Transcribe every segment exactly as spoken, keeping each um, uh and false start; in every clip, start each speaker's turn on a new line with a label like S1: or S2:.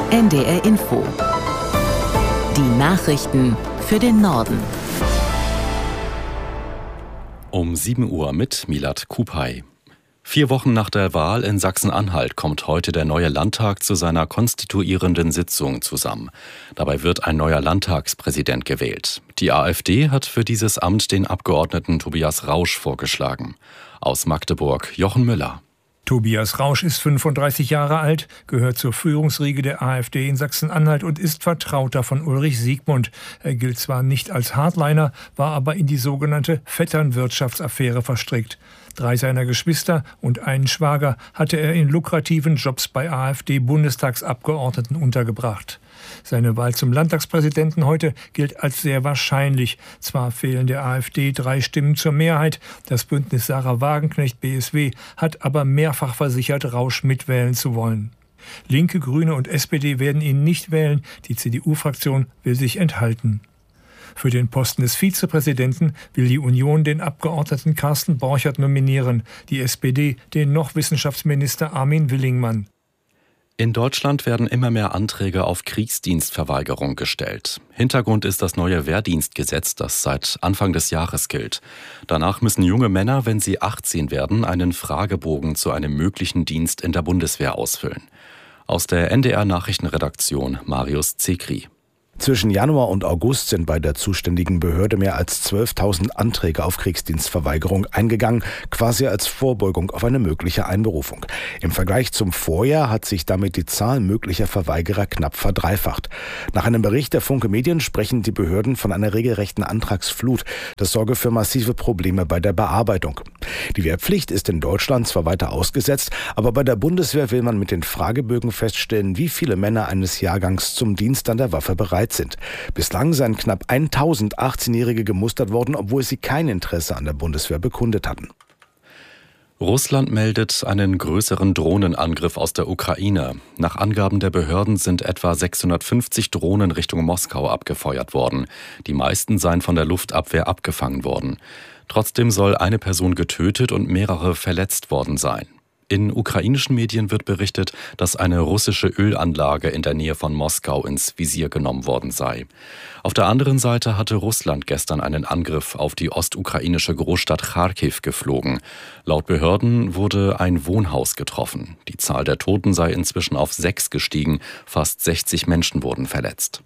S1: N D R Info. Die Nachrichten für den Norden.
S2: Um sieben Uhr mit Milad Kupay. Vier Wochen nach der Wahl in Sachsen-Anhalt kommt heute der neue Landtag zu seiner konstituierenden Sitzung zusammen. Dabei wird ein neuer Landtagspräsident gewählt. Die AfD hat für dieses Amt den Abgeordneten Tobias Rausch vorgeschlagen. Aus Magdeburg Jochen Müller.
S3: Tobias Rausch ist fünfunddreißig Jahre alt, gehört zur Führungsriege der AfD in Sachsen-Anhalt und ist Vertrauter von Ulrich Siegmund. Er gilt zwar nicht als Hardliner, war aber in die sogenannte Vetternwirtschaftsaffäre verstrickt. Drei seiner Geschwister und einen Schwager hatte er in lukrativen Jobs bei AfD-Bundestagsabgeordneten untergebracht. Seine Wahl zum Landtagspräsidenten heute gilt als sehr wahrscheinlich. Zwar fehlen der AfD drei Stimmen zur Mehrheit, das Bündnis Sarah Wagenknecht B S W hat aber mehrfach versichert, Rausch mitwählen zu wollen. Linke, Grüne und S P D werden ihn nicht wählen, die C D U-Fraktion will sich enthalten. Für den Posten des Vizepräsidenten will die Union den Abgeordneten Carsten Borchert nominieren, die S P D den noch Wissenschaftsminister Armin Willingmann.
S2: In Deutschland werden immer mehr Anträge auf Kriegsdienstverweigerung gestellt. Hintergrund ist das neue Wehrdienstgesetz, das seit Anfang des Jahres gilt. Danach müssen junge Männer, wenn sie achtzehn werden, einen Fragebogen zu einem möglichen Dienst in der Bundeswehr ausfüllen. Aus der N D R-Nachrichtenredaktion Marius Zekri.
S4: Zwischen Januar und August sind bei der zuständigen Behörde mehr als zwölftausend Anträge auf Kriegsdienstverweigerung eingegangen, quasi als Vorbeugung auf eine mögliche Einberufung. Im Vergleich zum Vorjahr hat sich damit die Zahl möglicher Verweigerer knapp verdreifacht. Nach einem Bericht der Funke Medien sprechen die Behörden von einer regelrechten Antragsflut. Das sorge für massive Probleme bei der Bearbeitung. Die Wehrpflicht ist in Deutschland zwar weiter ausgesetzt, aber bei der Bundeswehr will man mit den Fragebögen feststellen, wie viele Männer eines Jahrgangs zum Dienst an der Waffe bereit sind. Bislang seien knapp tausend achtzehnjährige gemustert worden, obwohl sie kein Interesse an der Bundeswehr bekundet hatten.
S2: Russland meldet einen größeren Drohnenangriff aus der Ukraine. Nach Angaben der Behörden sind etwa sechshundertfünfzig Drohnen Richtung Moskau abgefeuert worden. Die meisten seien von der Luftabwehr abgefangen worden. Trotzdem soll eine Person getötet und mehrere verletzt worden sein. In ukrainischen Medien wird berichtet, dass eine russische Ölanlage in der Nähe von Moskau ins Visier genommen worden sei. Auf der anderen Seite hatte Russland gestern einen Angriff auf die ostukrainische Großstadt Charkiw geflogen. Laut Behörden wurde ein Wohnhaus getroffen. Die Zahl der Toten sei inzwischen auf sechs gestiegen, fast sechzig Menschen wurden verletzt.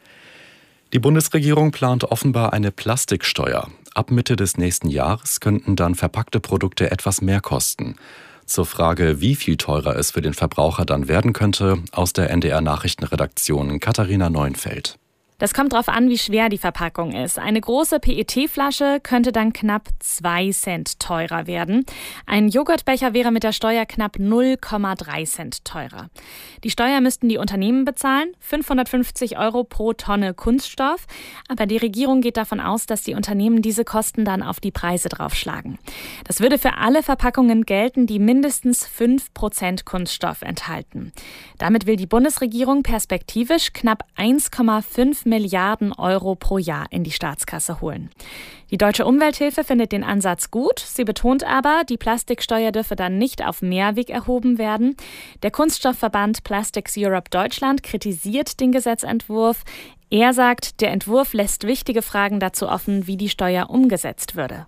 S2: Die Bundesregierung plant offenbar eine Plastiksteuer. Ab Mitte des nächsten Jahres könnten dann verpackte Produkte etwas mehr kosten. Zur Frage, wie viel teurer es für den Verbraucher dann werden könnte, aus der N D R-Nachrichtenredaktion Katharina Neuenfeld.
S5: Das kommt darauf an, wie schwer die Verpackung ist. Eine große P E T-Flasche könnte dann knapp zwei Cent teurer werden. Ein Joghurtbecher wäre mit der Steuer knapp null Komma drei Cent teurer. Die Steuer müssten die Unternehmen bezahlen, fünfhundertfünfzig Euro pro Tonne Kunststoff. Aber die Regierung geht davon aus, dass die Unternehmen diese Kosten dann auf die Preise draufschlagen. Das würde für alle Verpackungen gelten, die mindestens fünf Prozent Kunststoff enthalten. Damit will die Bundesregierung perspektivisch knapp eins Komma fünf Milliarden Euro pro Jahr in die Staatskasse holen. Die Deutsche Umwelthilfe findet den Ansatz gut. Sie betont aber, die Plastiksteuer dürfe dann nicht auf Mehrweg erhoben werden. Der Kunststoffverband Plastics Europe Deutschland kritisiert den Gesetzentwurf. Er sagt, der Entwurf lässt wichtige Fragen dazu offen, wie die Steuer umgesetzt würde.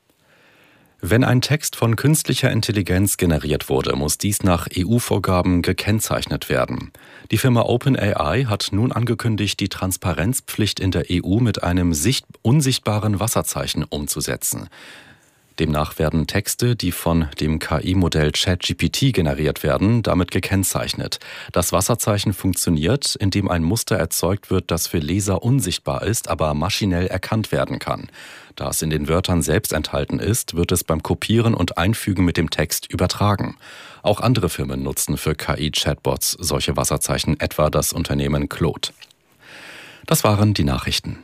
S2: Wenn ein Text von künstlicher Intelligenz generiert wurde, muss dies nach E U-Vorgaben gekennzeichnet werden. Die Firma OpenAI hat nun angekündigt, die Transparenzpflicht in der E U mit einem sicht- unsichtbaren Wasserzeichen umzusetzen. Demnach werden Texte, die von dem K I-Modell ChatGPT generiert werden, damit gekennzeichnet. Das Wasserzeichen funktioniert, indem ein Muster erzeugt wird, das für Leser unsichtbar ist, aber maschinell erkannt werden kann. Da es in den Wörtern selbst enthalten ist, wird es beim Kopieren und Einfügen mit dem Text übertragen. Auch andere Firmen nutzen für K I-Chatbots solche Wasserzeichen, etwa das Unternehmen Claude. Das waren die Nachrichten.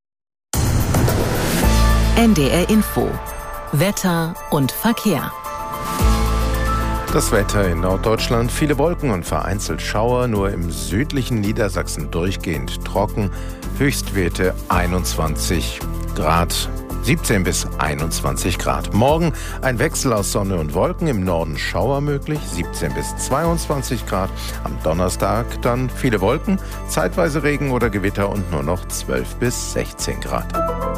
S1: N D R Info. Wetter und Verkehr.
S6: Das Wetter in Norddeutschland, viele Wolken und vereinzelt Schauer, nur im südlichen Niedersachsen durchgehend trocken, Höchstwerte einundzwanzig Grad. siebzehn bis einundzwanzig Grad. Morgen ein Wechsel aus Sonne und Wolken, im Norden Schauer möglich, siebzehn bis zweiundzwanzig Grad. Am Donnerstag dann viele Wolken, zeitweise Regen oder Gewitter und nur noch zwölf bis sechzehn Grad.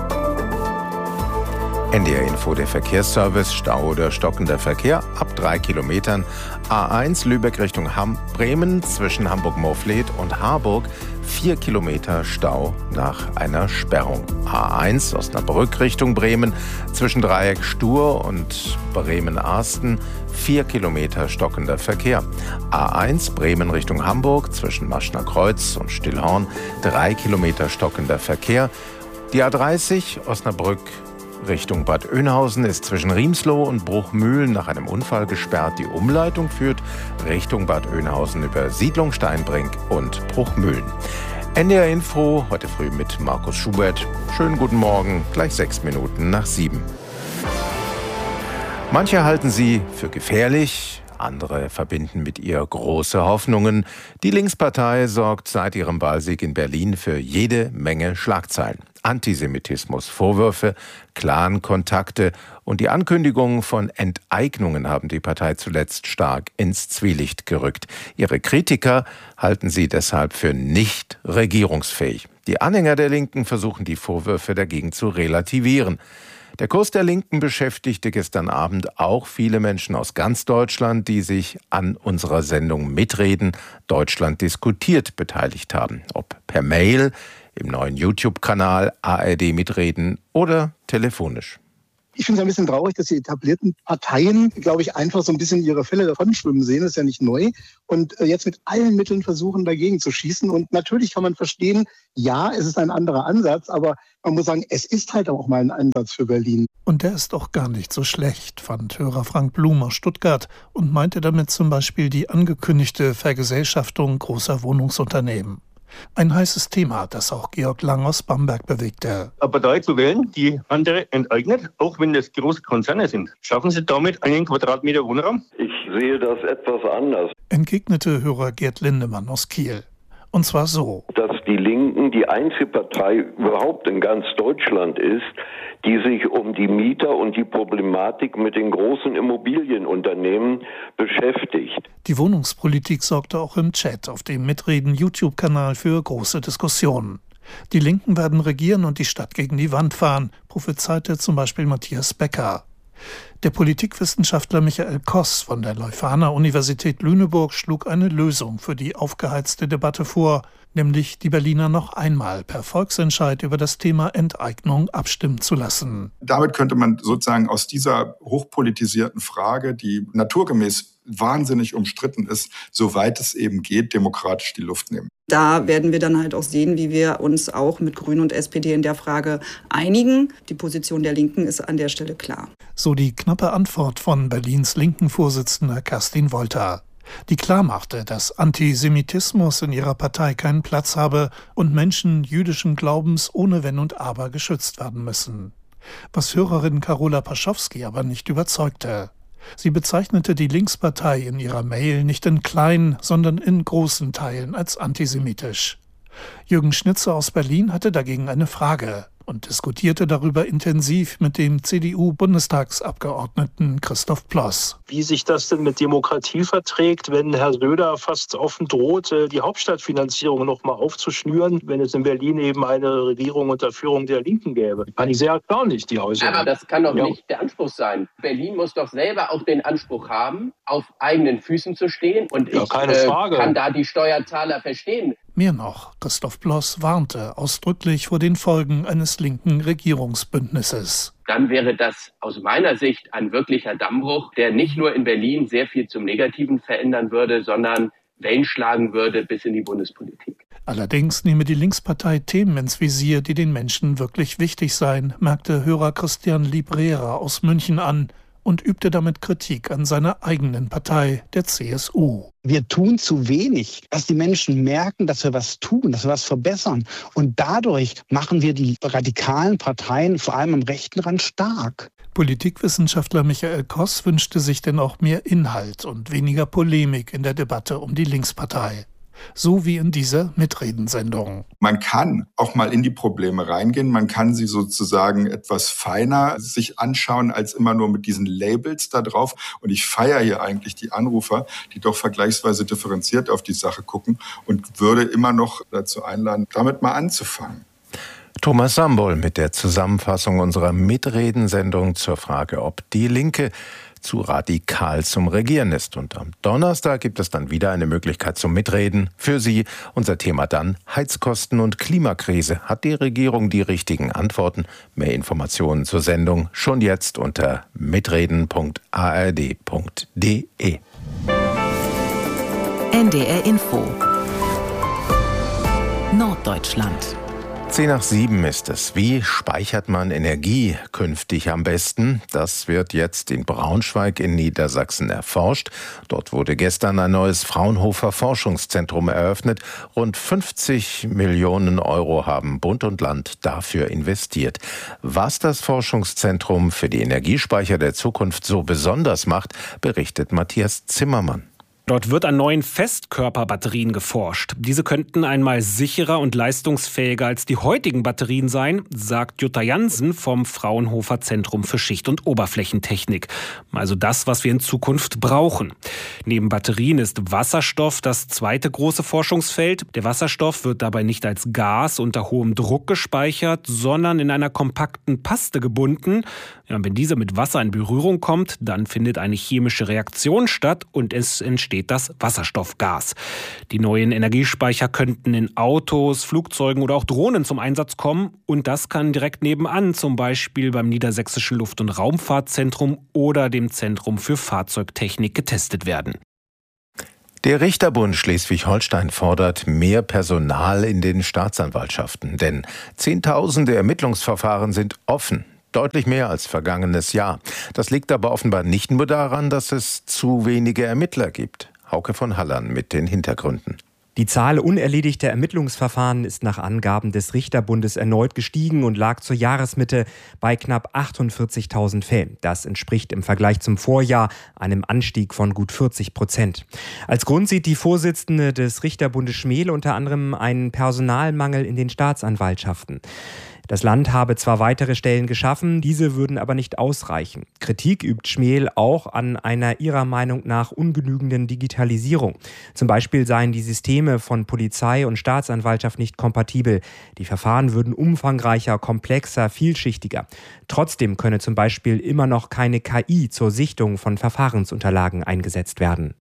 S6: N D R-Info, der Verkehrsservice, Stau oder stockender Verkehr ab drei Kilometern. A eins Lübeck Richtung Ham- Bremen zwischen Hamburg-Morfleet und Harburg. vier Kilometer Stau nach einer Sperrung. A eins Osnabrück Richtung Bremen zwischen Dreieck Stur und Bremen-Arsten. vier Kilometer stockender Verkehr. A eins Bremen Richtung Hamburg zwischen Maschner Kreuz und Stillhorn. drei Kilometer stockender Verkehr. Die A dreißig Osnabrück Richtung Bad Oeynhausen ist zwischen Riemsloh und Bruchmühlen nach einem Unfall gesperrt. Die Umleitung führt Richtung Bad Oeynhausen über Siedlung Steinbrink und Bruchmühlen. N D R Info, heute früh mit Markus Schubert. Schönen guten Morgen, gleich sechs Minuten nach sieben. Manche halten sie für gefährlich, andere verbinden mit ihr große Hoffnungen. Die Linkspartei sorgt seit ihrem Wahlsieg in Berlin für jede Menge Schlagzeilen. Antisemitismus, Vorwürfe, Clan-Kontakte und die Ankündigungen von Enteignungen haben die Partei zuletzt stark ins Zwielicht gerückt. Ihre Kritiker halten sie deshalb für nicht regierungsfähig. Die Anhänger der Linken versuchen die Vorwürfe dagegen zu relativieren. Der Kurs der Linken beschäftigte gestern Abend auch viele Menschen aus ganz Deutschland, die sich an unserer Sendung Mitreden Deutschland diskutiert beteiligt haben. Ob per Mail, im neuen YouTube-Kanal A R D Mitreden oder telefonisch.
S7: Ich finde es ein bisschen traurig, dass die etablierten Parteien, glaube ich, einfach so ein bisschen ihre Fälle davon schwimmen sehen. Das ist ja nicht neu. Und jetzt mit allen Mitteln versuchen, dagegen zu schießen. Und natürlich kann man verstehen, ja, es ist ein anderer Ansatz. Aber man muss sagen, es ist halt auch mal ein Ansatz für Berlin.
S8: Und der ist auch gar nicht so schlecht, fand Hörer Frank Blum aus Stuttgart und meinte damit zum Beispiel die angekündigte Vergesellschaftung großer Wohnungsunternehmen. Ein heißes Thema, das auch Georg Lang aus Bamberg bewegte.
S9: Eine Partei zu wählen, die andere enteignet, auch wenn das große Konzerne sind. Schaffen Sie damit einen Quadratmeter Wohnraum?
S10: Ich sehe das etwas anders,
S8: entgegnete Hörer Gerd Lindemann aus Kiel. Und zwar so:
S10: dass die Linken die einzige Partei überhaupt in ganz Deutschland ist, die sich um die Mieter und die Problematik mit den großen Immobilienunternehmen beschäftigt.
S8: Die Wohnungspolitik sorgte auch im Chat auf dem Mitreden-YouTube-Kanal für große Diskussionen. Die Linken werden regieren und die Stadt gegen die Wand fahren, prophezeite zum Beispiel Matthias Becker. Der Politikwissenschaftler Michael Koss von der Leuphana-Universität Lüneburg schlug eine Lösung für die aufgeheizte Debatte vor, nämlich die Berliner noch einmal per Volksentscheid über das Thema Enteignung abstimmen zu lassen.
S11: Damit könnte man sozusagen aus dieser hochpolitisierten Frage, die naturgemäß wahnsinnig umstritten ist, soweit es eben geht, demokratisch die Luft nehmen.
S12: Da werden wir dann halt auch sehen, wie wir uns auch mit Grünen und S P D in der Frage einigen. Die Position der Linken ist an der Stelle klar.
S8: So die knappe Antwort von Berlins Linken-Vorsitzender Kerstin Wolter, die klarmachte, dass Antisemitismus in ihrer Partei keinen Platz habe und Menschen jüdischen Glaubens ohne Wenn und Aber geschützt werden müssen. Was Hörerin Carola Paschowski aber nicht überzeugte. Sie bezeichnete die Linkspartei in ihrer Mail nicht in kleinen, sondern in großen Teilen als antisemitisch. Jürgen Schnitzer aus Berlin hatte dagegen eine Frage und diskutierte darüber intensiv mit dem C D U-Bundestagsabgeordneten Christoph Ploss.
S9: Wie sich das denn mit Demokratie verträgt, wenn Herr Söder fast offen droht, die Hauptstadtfinanzierung noch mal aufzuschnüren, wenn es in Berlin eben eine Regierung unter Führung der Linken gäbe. Fand ich sehr erstaunlich, die Äußerung.
S13: Aber das kann doch
S9: ja.
S13: nicht der Anspruch sein. Berlin muss doch selber auch den Anspruch haben, auf eigenen Füßen zu stehen. Und
S9: ja,
S13: ich
S9: keine
S13: äh,
S9: Frage.
S13: kann da die Steuerzahler verstehen.
S8: Mehr noch, Christoph Ploss warnte ausdrücklich vor den Folgen eines linken Regierungsbündnisses.
S13: Dann wäre das aus meiner Sicht ein wirklicher Dammbruch, der nicht nur in Berlin sehr viel zum Negativen verändern würde, sondern Wellen schlagen würde bis in die Bundespolitik.
S8: Allerdings nehme die Linkspartei Themen ins Visier, die den Menschen wirklich wichtig seien, merkte Hörer Christian Librera aus München an und übte damit Kritik an seiner eigenen Partei, der C S U.
S14: Wir tun zu wenig, dass die Menschen merken, dass wir was tun, dass wir was verbessern. Und dadurch machen wir die radikalen Parteien, vor allem am rechten Rand, stark.
S8: Politikwissenschaftler Michael Koss wünschte sich denn auch mehr Inhalt und weniger Polemik in der Debatte um die Linkspartei. So wie in dieser Mitredensendung.
S11: Man kann auch mal in die Probleme reingehen. Man kann sie sozusagen etwas feiner sich anschauen, als immer nur mit diesen Labels da drauf. Und ich feiere hier eigentlich die Anrufer, die doch vergleichsweise differenziert auf die Sache gucken und würde immer noch dazu einladen, damit mal anzufangen.
S6: Thomas Sambol mit der Zusammenfassung unserer Mitredensendung zur Frage, ob die Linke zu radikal zum Regieren ist. Und am Donnerstag gibt es dann wieder eine Möglichkeit zum Mitreden. Für Sie unser Thema dann Heizkosten und Klimakrise. Hat die Regierung die richtigen Antworten? Mehr Informationen zur Sendung schon jetzt unter mitreden punkt a r d punkt d e.
S1: N D R Info Norddeutschland.
S6: Zehn nach sieben ist es. Wie speichert man Energie künftig am besten? Das wird jetzt in Braunschweig in Niedersachsen erforscht. Dort wurde gestern ein neues Fraunhofer Forschungszentrum eröffnet. Rund fünfzig Millionen Euro haben Bund und Land dafür investiert. Was das Forschungszentrum für die Energiespeicher der Zukunft so besonders macht, berichtet Matthias Zimmermann.
S15: Dort wird an neuen Festkörperbatterien geforscht. Diese könnten einmal sicherer und leistungsfähiger als die heutigen Batterien sein, sagt Jutta Jansen vom Fraunhofer Zentrum für Schicht- und Oberflächentechnik. Also das, was wir in Zukunft brauchen. Neben Batterien ist Wasserstoff das zweite große Forschungsfeld. Der Wasserstoff wird dabei nicht als Gas unter hohem Druck gespeichert, sondern in einer kompakten Paste gebunden. Ja, wenn diese mit Wasser in Berührung kommt, dann findet eine chemische Reaktion statt und es entsteht das Wasserstoffgas. Die neuen Energiespeicher könnten in Autos, Flugzeugen oder auch Drohnen zum Einsatz kommen. Und das kann direkt nebenan, zum Beispiel beim Niedersächsischen Luft- und Raumfahrtzentrum oder dem Zentrum für Fahrzeugtechnik getestet werden.
S6: Der Richterbund Schleswig-Holstein fordert mehr Personal in den Staatsanwaltschaften. Denn Zehntausende Ermittlungsverfahren sind offen. Deutlich mehr als vergangenes Jahr. Das liegt aber offenbar nicht nur daran, dass es zu wenige Ermittler gibt. Hauke von Hallern mit den Hintergründen.
S16: Die Zahl unerledigter Ermittlungsverfahren ist nach Angaben des Richterbundes erneut gestiegen und lag zur Jahresmitte bei knapp achtundvierzigtausend Fällen. Das entspricht im Vergleich zum Vorjahr einem Anstieg von gut vierzig Prozent. Als Grund sieht die Vorsitzende des Richterbundes Schmel unter anderem einen Personalmangel in den Staatsanwaltschaften. Das Land habe zwar weitere Stellen geschaffen, diese würden aber nicht ausreichen. Kritik übt Schmel auch an einer ihrer Meinung nach ungenügenden Digitalisierung. Zum Beispiel seien die Systeme von Polizei und Staatsanwaltschaft nicht kompatibel. Die Verfahren würden umfangreicher, komplexer, vielschichtiger. Trotzdem könne zum Beispiel immer noch keine K I zur Sichtung von Verfahrensunterlagen eingesetzt werden.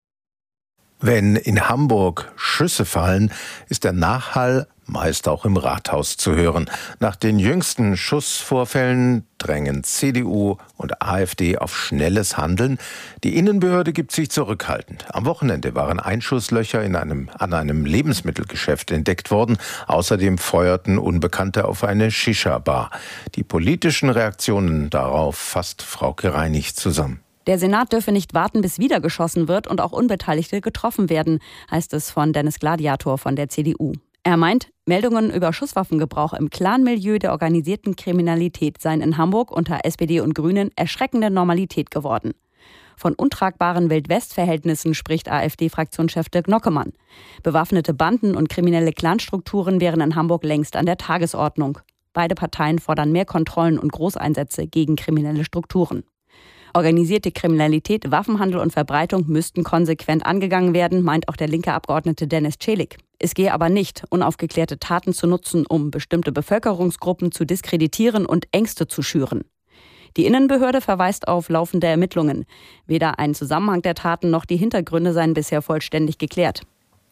S6: Wenn in Hamburg Schüsse fallen, ist der Nachhall meist auch im Rathaus zu hören. Nach den jüngsten Schussvorfällen drängen C D U und AfD auf schnelles Handeln. Die Innenbehörde gibt sich zurückhaltend. Am Wochenende waren Einschusslöcher in einem, an einem Lebensmittelgeschäft entdeckt worden. Außerdem feuerten Unbekannte auf eine Shisha-Bar. Die politischen Reaktionen darauf fasst Frauke Reinig zusammen.
S17: Der Senat dürfe nicht warten, bis wieder geschossen wird und auch Unbeteiligte getroffen werden, heißt es von Dennis Gladiator von der C D U. Er meint, Meldungen über Schusswaffengebrauch im Clanmilieu der organisierten Kriminalität seien in Hamburg unter S P D und Grünen erschreckende Normalität geworden. Von untragbaren Wild-West-Verhältnissen spricht AfD-Fraktionschef Dirk Nockemann. Bewaffnete Banden und kriminelle Clanstrukturen wären in Hamburg längst an der Tagesordnung. Beide Parteien fordern mehr Kontrollen und Großeinsätze gegen kriminelle Strukturen. Organisierte Kriminalität, Waffenhandel und Verbreitung müssten konsequent angegangen werden, meint auch der linke Abgeordnete Dennis Celik. Es gehe aber nicht, unaufgeklärte Taten zu nutzen, um bestimmte Bevölkerungsgruppen zu diskreditieren und Ängste zu schüren. Die Innenbehörde verweist auf laufende Ermittlungen. Weder ein Zusammenhang der Taten noch die Hintergründe seien bisher vollständig geklärt.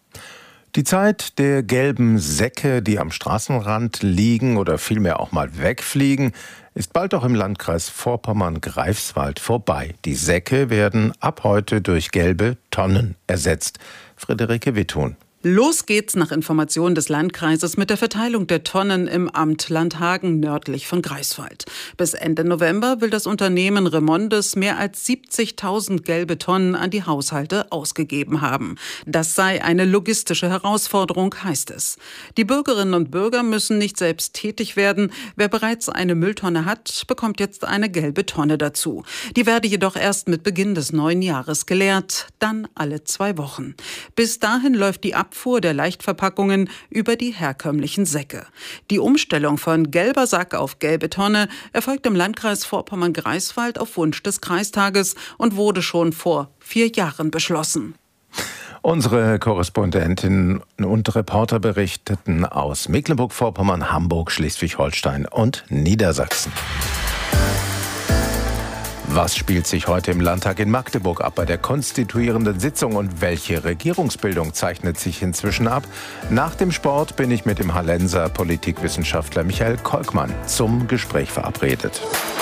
S6: Die Zeit der gelben Säcke, die am Straßenrand liegen oder vielmehr auch mal wegfliegen, ist bald auch im Landkreis Vorpommern-Greifswald vorbei. Die Säcke werden ab heute durch gelbe Tonnen ersetzt. Friederike Witthuhn.
S18: Los geht's nach Informationen des Landkreises mit der Verteilung der Tonnen im Amt Landhagen nördlich von Greifswald. Bis Ende November will das Unternehmen Remondes mehr als siebzigtausend gelbe Tonnen an die Haushalte ausgegeben haben. Das sei eine logistische Herausforderung, heißt es. Die Bürgerinnen und Bürger müssen nicht selbst tätig werden. Wer bereits eine Mülltonne hat, bekommt jetzt eine gelbe Tonne dazu. Die werde jedoch erst mit Beginn des neuen Jahres geleert, dann alle zwei Wochen. Bis dahin läuft die Abwehr Abfuhr der Leichtverpackungen über die herkömmlichen Säcke. Die Umstellung von gelber Sack auf gelbe Tonne erfolgt im Landkreis Vorpommern-Greifswald auf Wunsch des Kreistages und wurde schon vor vier Jahren beschlossen.
S6: Unsere Korrespondentinnen und Reporter berichteten aus Mecklenburg-Vorpommern, Hamburg, Schleswig-Holstein und Niedersachsen. Was spielt sich heute im Landtag in Magdeburg ab bei der konstituierenden Sitzung und welche Regierungsbildung zeichnet sich inzwischen ab? Nach dem Sport bin ich mit dem Hallenser Politikwissenschaftler Michael Kolkmann zum Gespräch verabredet.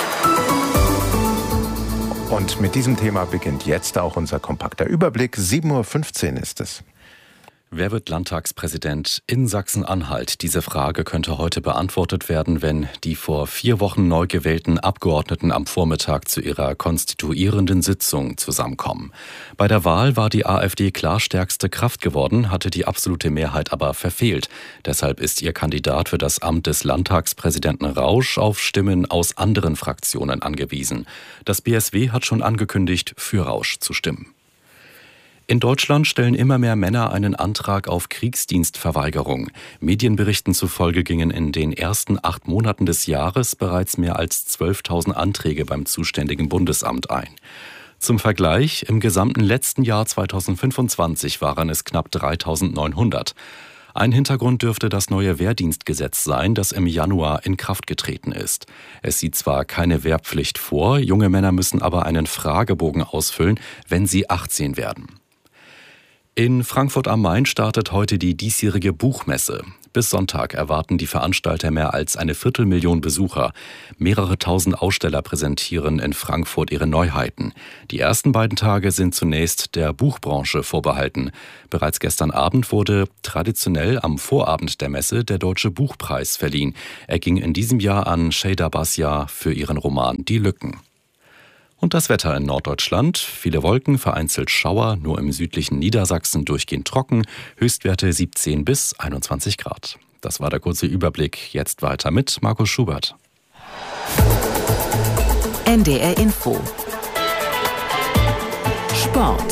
S6: Und mit diesem Thema beginnt jetzt auch unser kompakter Überblick. sieben Uhr fünfzehn ist es.
S2: Wer wird Landtagspräsident in Sachsen-Anhalt? Diese Frage könnte heute beantwortet werden, wenn die vor vier Wochen neu gewählten Abgeordneten am Vormittag zu ihrer konstituierenden Sitzung zusammenkommen. Bei der Wahl war die AfD klar stärkste Kraft geworden, hatte die absolute Mehrheit aber verfehlt. Deshalb ist ihr Kandidat für das Amt des Landtagspräsidenten Rausch auf Stimmen aus anderen Fraktionen angewiesen. Das B S W hat schon angekündigt, für Rausch zu stimmen. In Deutschland stellen immer mehr Männer einen Antrag auf Kriegsdienstverweigerung. Medienberichten zufolge gingen in den ersten acht Monaten des Jahres bereits mehr als zwölftausend Anträge beim zuständigen Bundesamt ein. Zum Vergleich, im gesamten letzten Jahr zweitausendfünfundzwanzig waren es knapp dreitausendneunhundert. Ein Hintergrund dürfte das neue Wehrdienstgesetz sein, das im Januar in Kraft getreten ist. Es sieht zwar keine Wehrpflicht vor, junge Männer müssen aber einen Fragebogen ausfüllen, wenn sie achtzehn werden. In Frankfurt am Main startet heute die diesjährige Buchmesse. Bis Sonntag erwarten die Veranstalter mehr als eine Viertelmillion Besucher. Mehrere tausend Aussteller präsentieren in Frankfurt ihre Neuheiten. Die ersten beiden Tage sind zunächst der Buchbranche vorbehalten. Bereits gestern Abend wurde traditionell am Vorabend der Messe der Deutsche Buchpreis verliehen. Er ging in diesem Jahr an Şeyda Basya für ihren Roman Die Lücken. Und das Wetter in Norddeutschland. Viele Wolken, vereinzelt Schauer, nur im südlichen Niedersachsen durchgehend trocken. Höchstwerte siebzehn bis einundzwanzig Grad. Das war der kurze Überblick. Jetzt weiter mit Markus Schubert.
S1: N D R Info. Sport.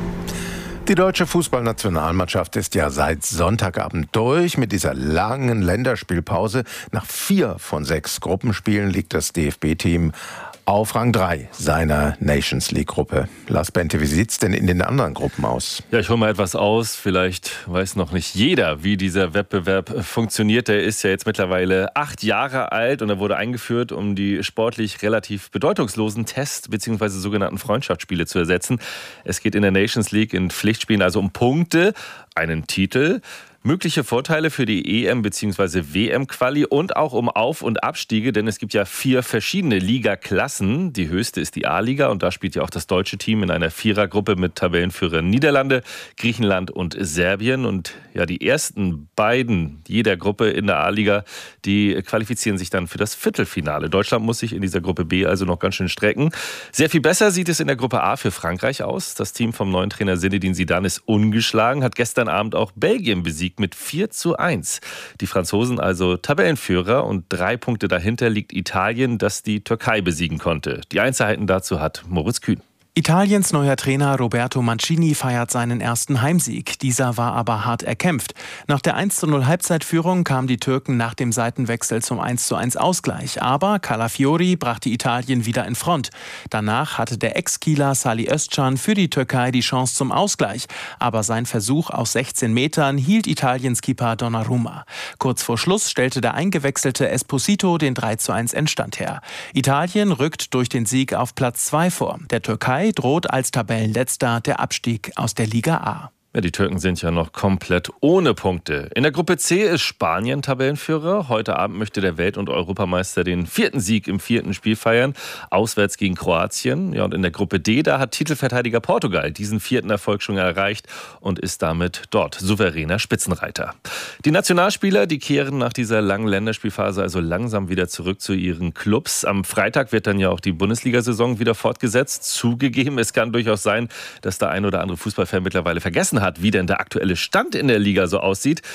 S6: Die deutsche Fußballnationalmannschaft ist ja seit Sonntagabend durch mit dieser langen Länderspielpause. Nach vier von sechs Gruppenspielen liegt das D F B-Team auf Rang drei seiner Nations League-Gruppe. Lars Bente, wie sieht's denn in den anderen Gruppen aus?
S19: Ja, ich hole mal etwas aus. Vielleicht weiß noch nicht jeder, wie dieser Wettbewerb funktioniert. Der ist ja jetzt mittlerweile acht Jahre alt und er wurde eingeführt, um die sportlich relativ bedeutungslosen Test- bzw. sogenannten Freundschaftsspiele zu ersetzen. Es geht in der Nations League in Pflichtspielen also um Punkte, einen Titel, mögliche Vorteile für die E M- bzw. W M-Quali und auch um Auf- und Abstiege, denn es gibt ja vier verschiedene Ligaklassen. Die höchste ist die A-Liga und da spielt ja auch das deutsche Team in einer Vierergruppe mit Tabellenführern Niederlande, Griechenland und Serbien. Und ja, die ersten beiden jeder Gruppe in der A-Liga, die qualifizieren sich dann für das Viertelfinale. Deutschland muss sich in dieser Gruppe B also noch ganz schön strecken. Sehr viel besser sieht es in der Gruppe A für Frankreich aus. Das Team vom neuen Trainer Zinedine Zidane ist ungeschlagen, hat gestern Abend auch Belgien besiegt mit vier zu eins. Die Franzosen also Tabellenführer und drei Punkte dahinter liegt Italien, das die Türkei besiegen konnte. Die Einzelheiten dazu hat Moritz Kühn.
S20: Italiens neuer Trainer Roberto Mancini feiert seinen ersten Heimsieg. Dieser war aber hart erkämpft. Nach der eins zu null Halbzeitführung kamen die Türken nach dem Seitenwechsel zum eins zu eins Ausgleich. Aber Calafiori brachte Italien wieder in Front. Danach hatte der Ex-Kieler Salih Özcan für die Türkei die Chance zum Ausgleich. Aber sein Versuch aus sechzehn Metern hielt Italiens Keeper Donnarumma. Kurz vor Schluss stellte der eingewechselte Esposito den drei zu eins Endstand her. Italien rückt durch den Sieg auf Platz zwei vor. Der Türkei droht als Tabellenletzter der Abstieg aus der Liga A.
S19: Ja, die Türken sind ja noch komplett ohne Punkte. In der Gruppe C ist Spanien Tabellenführer. Heute Abend möchte der Welt- und Europameister den vierten Sieg im vierten Spiel feiern, auswärts gegen Kroatien. Ja, und in der Gruppe D, da hat Titelverteidiger Portugal diesen vierten Erfolg schon erreicht und ist damit dort souveräner Spitzenreiter. Die Nationalspieler, die kehren nach dieser langen Länderspielphase also langsam wieder zurück zu ihren Clubs. Am Freitag wird dann ja auch die Bundesliga-Saison wieder fortgesetzt. Zugegeben, es kann durchaus sein, dass der ein oder andere Fußballfan mittlerweile vergessen hat, wie denn der aktuelle Stand in der Liga so aussieht.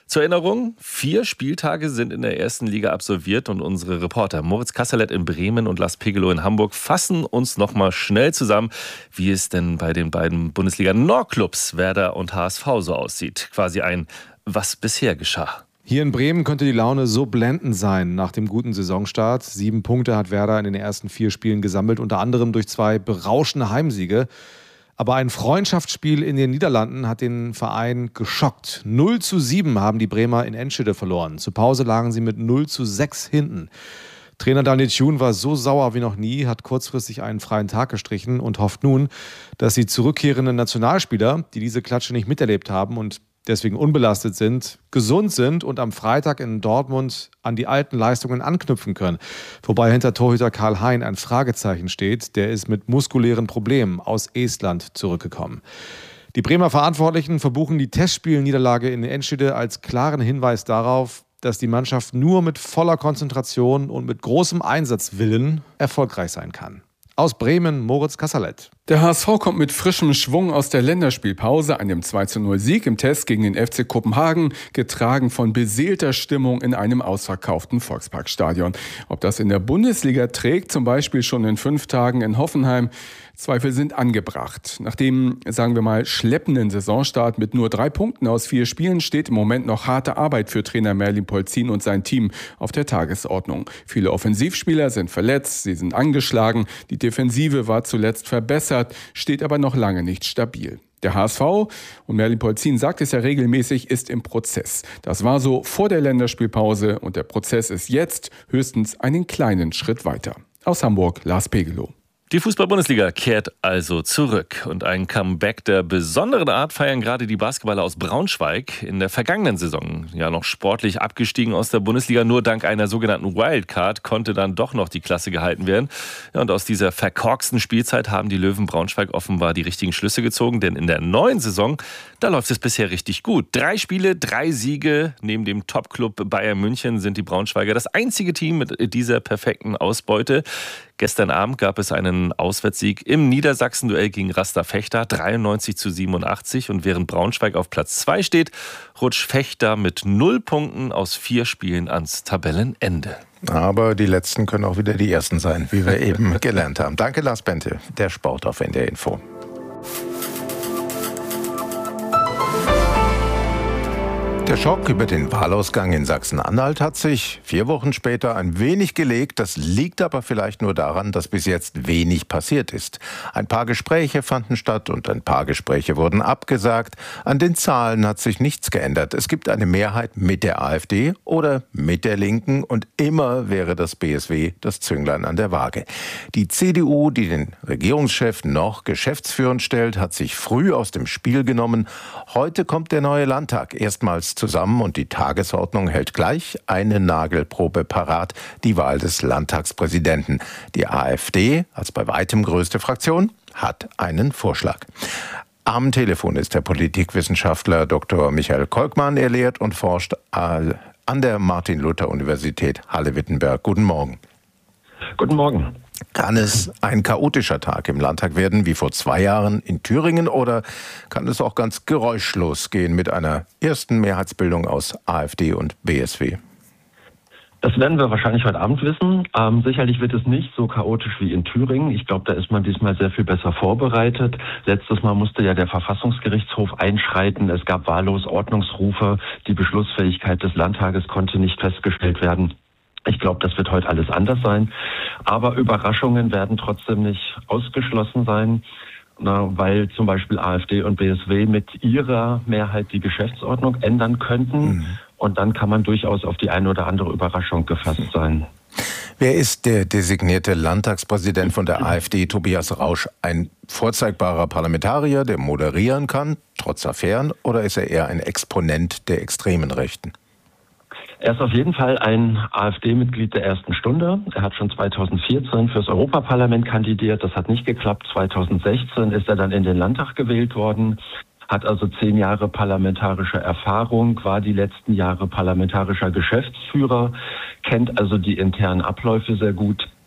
S19: Zur Erinnerung, vier Spieltage sind in der ersten Liga absolviert und unsere Reporter Moritz Kasserlet in Bremen und Lars Pegelow in Hamburg fassen uns noch mal schnell zusammen, wie es denn bei den beiden Bundesliga-Nordclubs Werder und H S V so aussieht. Quasi ein Was bisher geschah.
S21: Hier in Bremen könnte die Laune so blendend sein nach dem guten Saisonstart. Sieben Punkte hat Werder in den ersten vier Spielen gesammelt, unter anderem durch zwei berauschende Heimsiege. Aber ein Freundschaftsspiel in den Niederlanden hat den Verein geschockt. null zu sieben haben die Bremer in Enschede verloren. Zur Pause lagen sie mit null zu sechs hinten. Trainer Daniel Thune war so sauer wie noch nie, hat kurzfristig einen freien Tag gestrichen und hofft nun, dass die zurückkehrenden Nationalspieler, die diese Klatsche nicht miterlebt haben und deswegen unbelastet sind, gesund sind und am Freitag in Dortmund an die alten Leistungen anknüpfen können. Wobei hinter Torhüter Karl Hein ein Fragezeichen steht, der ist mit muskulären Problemen aus Estland zurückgekommen. Die Bremer Verantwortlichen verbuchen die Testspielniederlage in Enschede als klaren Hinweis darauf, dass die Mannschaft nur mit voller Konzentration und mit großem Einsatzwillen erfolgreich sein kann. Aus Bremen, Moritz Kasserlet.
S22: Der H S V kommt mit frischem Schwung aus der Länderspielpause, einem zwei zu null Sieg im Test gegen den F C Kopenhagen, getragen von beseelter Stimmung in einem ausverkauften Volksparkstadion. Ob das in der Bundesliga trägt, zum Beispiel schon in fünf Tagen in Hoffenheim, Zweifel sind angebracht. Nach dem, sagen wir mal, schleppenden Saisonstart mit nur drei Punkten aus vier Spielen steht im Moment noch harte Arbeit für Trainer Merlin Polzin und sein Team auf der Tagesordnung. Viele Offensivspieler sind verletzt, sie sind angeschlagen, die Defensive war zuletzt verbessert, steht aber noch lange nicht stabil. Der H S V, und Merlin Polzin sagt es ja regelmäßig, ist im Prozess. Das war so vor der Länderspielpause und der Prozess ist jetzt höchstens einen kleinen Schritt weiter. Aus Hamburg, Lars Pegelow.
S19: Die Fußball-Bundesliga kehrt also zurück. Und ein Comeback der besonderen Art feiern gerade die Basketballer aus Braunschweig. In der vergangenen Saison ja noch sportlich abgestiegen aus der Bundesliga. Nur dank einer sogenannten Wildcard konnte dann doch noch die Klasse gehalten werden. Ja, und aus dieser verkorksten Spielzeit haben die Löwen Braunschweig offenbar die richtigen Schlüsse gezogen. Denn in der neuen Saison, da läuft es bisher richtig gut. Drei Spiele, drei Siege. Neben dem Top-Club Bayern München sind die Braunschweiger das einzige Team mit dieser perfekten Ausbeute. Gestern Abend gab es einen Auswärtssieg im Niedersachsen-Duell gegen Rasta Vechta, dreiundneunzig zu siebenundachtzig. Und während Braunschweig auf Platz zwei steht, rutscht Vechta mit null Punkten aus vier Spielen ans Tabellenende.
S6: Aber die letzten können auch wieder die ersten sein, wie wir eben gelernt haben. Danke, Lars Bente, der Sport auf N D R Info. Der Schock über den Wahlausgang in Sachsen-Anhalt hat sich vier Wochen später ein wenig gelegt. Das liegt aber vielleicht nur daran, dass bis jetzt wenig passiert ist. Ein paar Gespräche fanden statt und ein paar Gespräche wurden abgesagt. An den Zahlen hat sich nichts geändert. Es gibt eine Mehrheit mit der AfD oder mit der Linken und immer wäre das B S W das Zünglein an der Waage. Die C D U, die den Regierungschef noch geschäftsführend stellt, hat sich früh aus dem Spiel genommen. Heute kommt der neue Landtag erstmals zusammen und die Tagesordnung hält gleich eine Nagelprobe parat, die Wahl des Landtagspräsidenten. Die AfD, als bei weitem größte Fraktion, hat einen Vorschlag. Am Telefon ist der Politikwissenschaftler Doktor Michael Kolkmann. Er lehrt und forscht an der Martin-Luther-Universität Halle-Wittenberg. Guten Morgen.
S23: Guten Morgen.
S6: Kann es ein chaotischer Tag im Landtag werden, wie vor zwei Jahren in Thüringen, oder kann es auch ganz geräuschlos gehen mit einer ersten Mehrheitsbildung aus AfD und B S W?
S23: Das werden wir wahrscheinlich heute Abend wissen. Ähm, sicherlich wird es nicht so chaotisch wie in Thüringen. Ich glaube, da ist man diesmal sehr viel besser vorbereitet. Letztes Mal musste ja der Verfassungsgerichtshof einschreiten. Es gab wahllos Ordnungsrufe. Die Beschlussfähigkeit des Landtages konnte nicht festgestellt werden. Ich glaube, das wird heute alles anders sein. Aber Überraschungen werden trotzdem nicht ausgeschlossen sein, na, weil zum Beispiel AfD und B S W mit ihrer Mehrheit die Geschäftsordnung ändern könnten. Mhm. Und dann kann man durchaus auf die eine oder andere Überraschung gefasst sein.
S6: Wer ist der designierte Landtagspräsident von der AfD, Tobias Rausch? Ein vorzeigbarer Parlamentarier, der moderieren kann, trotz Affären, oder ist er eher ein Exponent der extremen Rechten?
S23: Er ist auf jeden Fall ein AfD-Mitglied der ersten Stunde. Er hat schon zweitausendvierzehn fürs Europaparlament kandidiert. Das hat nicht geklappt. zweitausendsechzehn ist er dann in den Landtag gewählt worden, hat also zehn Jahre parlamentarische Erfahrung, war die letzten Jahre parlamentarischer Geschäftsführer, kennt also die internen Abläufe sehr gut.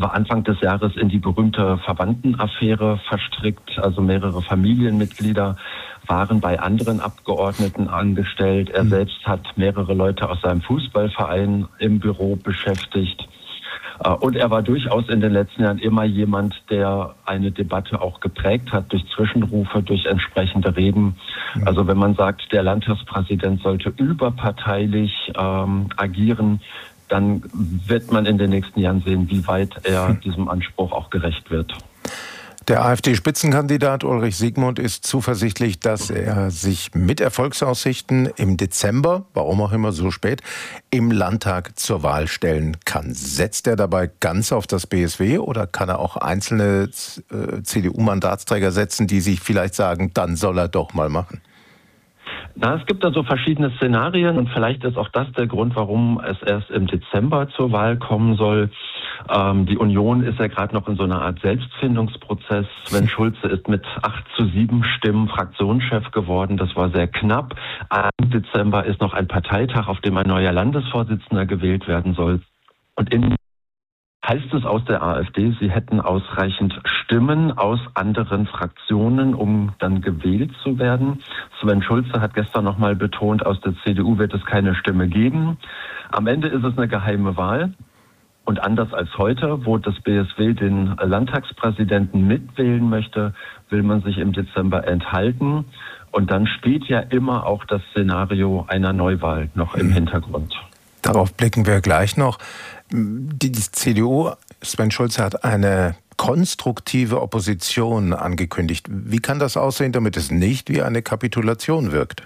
S23: war Anfang des Jahres in die berühmte Verwandtenaffäre verstrickt. Also mehrere Familienmitglieder waren bei anderen Abgeordneten angestellt. Er selbst hat mehrere Leute aus seinem Fußballverein im Büro beschäftigt. Und er war durchaus in den letzten Jahren immer jemand, der eine Debatte auch geprägt hat durch Zwischenrufe, durch entsprechende Reden. Also wenn man sagt, der Landtagspräsident sollte überparteilich ähm, agieren, dann wird man in den nächsten Jahren sehen, wie weit er diesem Anspruch auch gerecht wird.
S6: Der AfD-Spitzenkandidat Ulrich Siegmund ist zuversichtlich, dass er sich mit Erfolgsaussichten im Dezember, warum auch immer so spät, im Landtag zur Wahl stellen kann. Setzt er dabei ganz auf das B S W oder kann er auch einzelne äh, C D U-Mandatsträger setzen, die sich vielleicht sagen, dann soll er doch mal machen?
S23: Na, es gibt da so verschiedene Szenarien und vielleicht ist auch das der Grund, warum es erst im Dezember zur Wahl kommen soll. Ähm, die Union ist ja gerade noch in so einer Art Selbstfindungsprozess. Sven Schulze ist mit acht zu sieben Stimmen Fraktionschef geworden. Das war sehr knapp. Im Dezember ist noch ein Parteitag, auf dem ein neuer Landesvorsitzender gewählt werden soll. Und in heißt es aus der AfD, sie hätten ausreichend Stimmen aus anderen Fraktionen, um dann gewählt zu werden. Sven Schulze hat gestern nochmal betont, aus der C D U wird es keine Stimme geben. Am Ende ist es eine geheime Wahl. Und anders als heute, wo das B S W den Landtagspräsidenten mitwählen möchte, will man sich im Dezember enthalten. Und dann steht ja immer auch das Szenario einer Neuwahl noch im Hintergrund.
S6: Darauf blicken wir gleich noch. Die C D U, Sven Schulze, hat eine konstruktive Opposition angekündigt. Wie kann das aussehen, damit es nicht wie eine Kapitulation wirkt?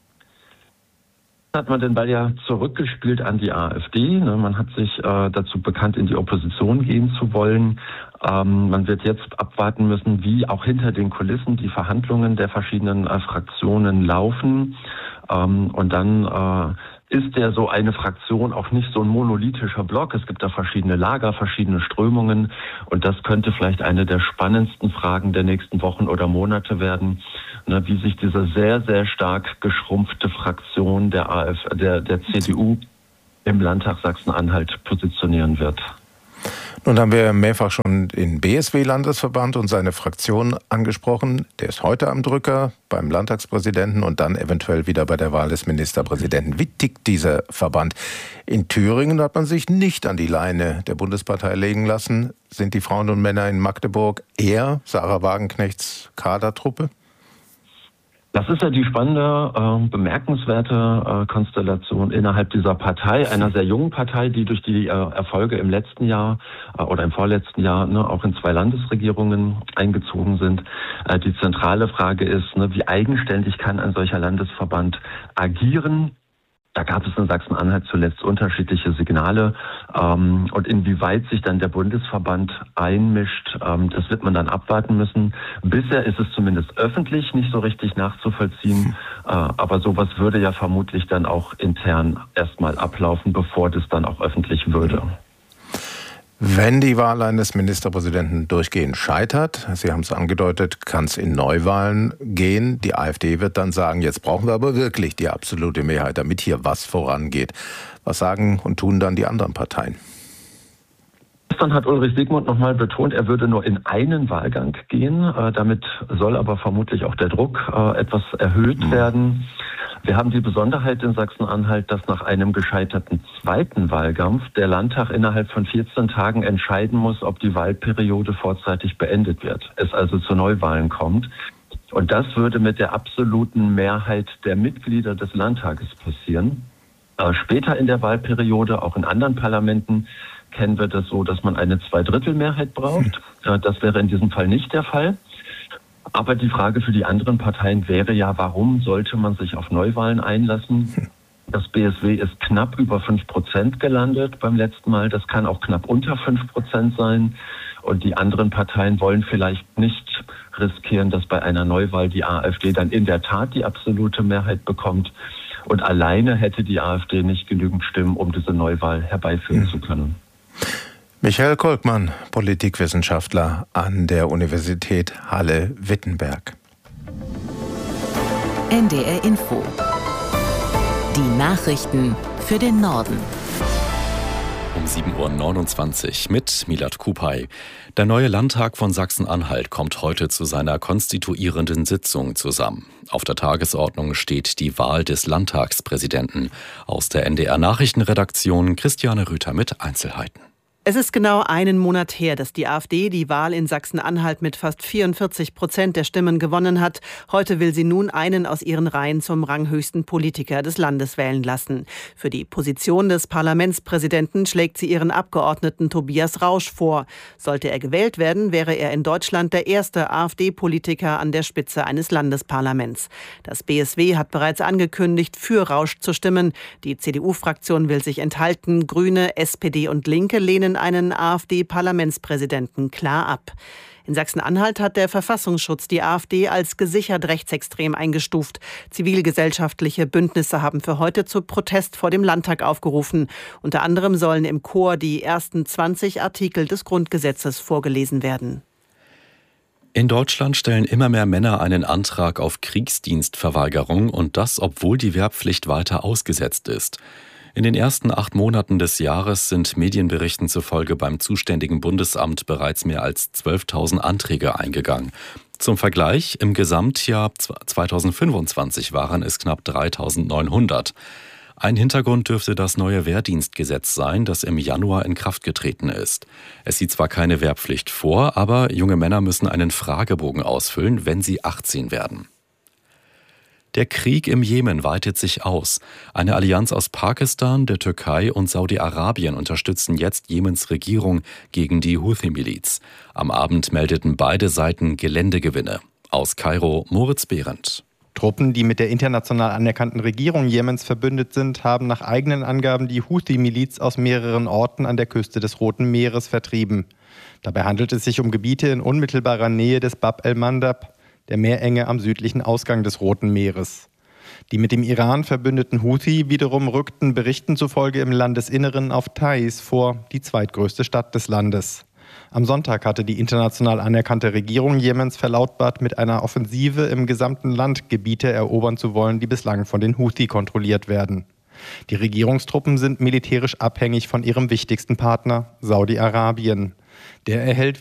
S23: Hat man den Ball ja zurückgespielt an die AfD. Man hat sich äh, dazu bekannt, in die Opposition gehen zu wollen. Ähm, man wird jetzt abwarten müssen, wie auch hinter den Kulissen die Verhandlungen der verschiedenen äh, Fraktionen laufen. Ähm, und dann äh, ist ja so eine Fraktion auch nicht so ein monolithischer Block. Es gibt da verschiedene Lager, verschiedene Strömungen. Und das könnte vielleicht eine der spannendsten Fragen der nächsten Wochen oder Monate werden, ne, wie sich diese sehr, sehr stark geschrumpfte Fraktion der AfD, der, der C D U im Landtag Sachsen-Anhalt positionieren wird.
S6: Nun haben wir mehrfach schon den B S W-Landesverband und seine Fraktion angesprochen. Der ist heute am Drücker beim Landtagspräsidenten und dann eventuell wieder bei der Wahl des Ministerpräsidenten. Wie tickt dieser Verband? In Thüringen hat man sich nicht an die Leine der Bundespartei legen lassen. Sind die Frauen und Männer in Magdeburg eher Sarah Wagenknechts Kadertruppe?
S23: Das ist ja die spannende, äh, bemerkenswerte äh, Konstellation innerhalb dieser Partei, einer sehr jungen Partei, die durch die äh, Erfolge im letzten Jahr äh, oder im vorletzten Jahr ne, auch in zwei Landesregierungen eingezogen sind. Äh, die zentrale Frage ist, ne, wie eigenständig kann ein solcher Landesverband agieren? Da gab es in Sachsen-Anhalt zuletzt unterschiedliche Signale. Ähm, und inwieweit sich dann der Bundesverband einmischt, ähm, das wird man dann abwarten müssen. Bisher ist es zumindest öffentlich nicht so richtig nachzuvollziehen. Äh, aber sowas würde ja vermutlich dann auch intern erstmal ablaufen, bevor das dann auch öffentlich würde.
S6: Wenn die Wahl eines Ministerpräsidenten durchgehend scheitert, Sie haben es angedeutet, kann es in Neuwahlen gehen. Die AfD wird dann sagen, jetzt brauchen wir aber wirklich die absolute Mehrheit, damit hier was vorangeht. Was sagen und tun dann die anderen Parteien?
S23: Gestern hat Ulrich Siegmund nochmal betont, er würde nur in einen Wahlgang gehen. Äh, damit soll aber vermutlich auch der Druck äh, etwas erhöht mhm. werden. Wir haben die Besonderheit in Sachsen-Anhalt, dass nach einem gescheiterten zweiten Wahlkampf der Landtag innerhalb von vierzehn Tagen entscheiden muss, ob die Wahlperiode vorzeitig beendet wird, es also zu Neuwahlen kommt. Und das würde mit der absoluten Mehrheit der Mitglieder des Landtages passieren. Äh, später in der Wahlperiode, auch in anderen Parlamenten, kennen wir das so, dass man eine Zweidrittelmehrheit braucht. Äh, das wäre in diesem Fall nicht der Fall. Aber die Frage für die anderen Parteien wäre ja, warum sollte man sich auf Neuwahlen einlassen? Das B S W ist knapp über fünf Prozent gelandet beim letzten Mal. Das kann auch knapp unter fünf Prozent sein. Und die anderen Parteien wollen vielleicht nicht riskieren, dass bei einer Neuwahl die AfD dann in der Tat die absolute Mehrheit bekommt. Und alleine hätte die AfD nicht genügend Stimmen, um diese Neuwahl herbeiführen mhm. zu können.
S6: Michael Kolkmann, Politikwissenschaftler an der Universität Halle-Wittenberg.
S1: N D R Info. Die Nachrichten für den Norden.
S2: Um um sieben Uhr neunundzwanzig mit Milad Kupay. Der neue Landtag von Sachsen-Anhalt kommt heute zu seiner konstituierenden Sitzung zusammen. Auf der Tagesordnung steht die Wahl des Landtagspräsidenten. Aus der N D R-Nachrichtenredaktion Christiane Rüther mit Einzelheiten.
S3: Es ist genau einen Monat her, dass die AfD die Wahl in Sachsen-Anhalt mit fast vierundvierzig Prozent der Stimmen gewonnen hat. Heute will sie nun einen aus ihren Reihen zum ranghöchsten Politiker des Landes wählen lassen. Für die Position des Parlamentspräsidenten schlägt sie ihren Abgeordneten Tobias Rausch vor. Sollte er gewählt werden, wäre er in Deutschland der erste AfD-Politiker an der Spitze eines Landesparlaments. Das B S W hat bereits angekündigt, für Rausch zu stimmen. Die C D U-Fraktion will sich enthalten. Grüne, S P D und Linke lehnen einen AfD-Parlamentspräsidenten klar ab. In Sachsen-Anhalt hat der Verfassungsschutz die AfD als gesichert rechtsextrem eingestuft. Zivilgesellschaftliche Bündnisse haben für heute zu Protest vor dem Landtag aufgerufen. Unter anderem sollen im Chor die ersten zwanzig Artikel des Grundgesetzes vorgelesen werden.
S2: In Deutschland stellen immer mehr Männer einen Antrag auf Kriegsdienstverweigerung und das, obwohl die Wehrpflicht weiter ausgesetzt ist. In den ersten acht Monaten des Jahres sind Medienberichten zufolge beim zuständigen Bundesamt bereits mehr als zwölftausend Anträge eingegangen. Zum Vergleich, im Gesamtjahr zweitausendfünfundzwanzig waren es knapp dreitausendneunhundert. Ein Hintergrund dürfte das neue Wehrdienstgesetz sein, das im Januar in Kraft getreten ist. Es sieht zwar keine Wehrpflicht vor, aber junge Männer müssen einen Fragebogen ausfüllen, wenn sie achtzehn werden. Der Krieg im Jemen weitet sich aus. Eine Allianz aus Pakistan, der Türkei und Saudi-Arabien unterstützen jetzt Jemens Regierung gegen die Houthi-Miliz. Am Abend meldeten beide Seiten Geländegewinne. Aus Kairo Moritz Behrendt.
S4: Truppen, die mit der international anerkannten Regierung Jemens verbündet sind, haben nach eigenen Angaben die Houthi-Miliz aus mehreren Orten an der Küste des Roten Meeres vertrieben. Dabei handelt es sich um Gebiete in unmittelbarer Nähe des Bab el-Mandab, der Meerenge am südlichen Ausgang des Roten Meeres. Die mit dem Iran verbündeten Houthi wiederum rückten Berichten zufolge im Landesinneren auf Taiz vor, die zweitgrößte Stadt des Landes. Am Sonntag hatte die international anerkannte Regierung Jemens verlautbart, mit einer Offensive im gesamten Land Gebiete erobern zu wollen, die bislang von den Houthi kontrolliert werden. Die Regierungstruppen sind militärisch abhängig von ihrem wichtigsten Partner, Saudi-Arabien. Der erhält